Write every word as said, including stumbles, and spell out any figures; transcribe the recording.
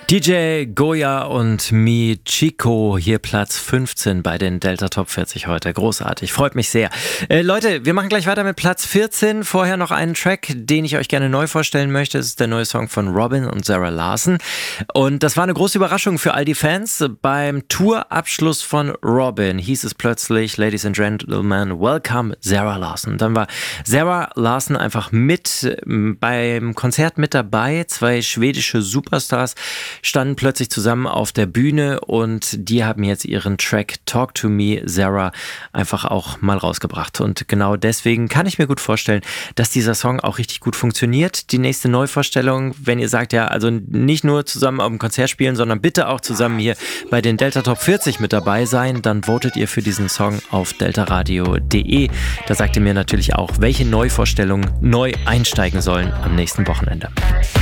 D J Goya und Mi Chico, hier Platz fünfzehn bei den Delta Top vierzig heute. Großartig, freut mich sehr. Äh, Leute, wir machen gleich weiter mit Platz vierzehn. Vorher noch einen Track, den ich euch gerne neu vorstellen möchte. Das ist der neue Song von Robin und Zara Larsson. Und das war eine große Überraschung für all die Fans. Beim Tourabschluss von Robin hieß es plötzlich, Ladies and Gentlemen, welcome Zara Larsson. Dann war Zara Larsson einfach mit beim Konzert mit dabei. Zwei schwedische Superstars standen plötzlich zusammen auf der Bühne und die haben jetzt ihren Track Talk to Me, Zara, einfach auch mal rausgebracht. Und genau deswegen kann ich mir gut vorstellen, dass dieser Song auch richtig gut funktioniert. Die nächste Neuvorstellung, wenn ihr sagt, ja, also nicht nur zusammen auf dem Konzert spielen, sondern bitte auch zusammen hier bei den Delta Top vierzig mit dabei sein, dann votet ihr für diesen Song auf deltaradio punkt de. Da sagt ihr mir natürlich auch, welche Neuvorstellungen neu einsteigen sollen am nächsten Wochenende.